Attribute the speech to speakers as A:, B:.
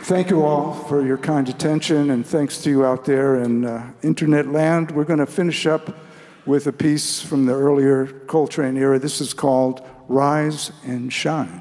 A: Thank you all for your kind attention, and thanks to you out there in internet land. We're going to finish up with a piece from the earlier Coltrane era. This is called Rise and Shine.